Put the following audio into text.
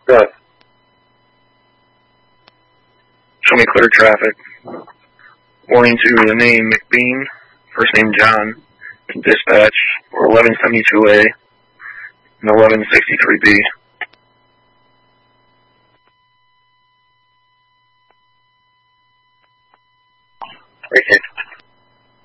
Good. Show me clear traffic. Warning to the name McBean, first name John, dispatch for 1172A and 1163B. Precinct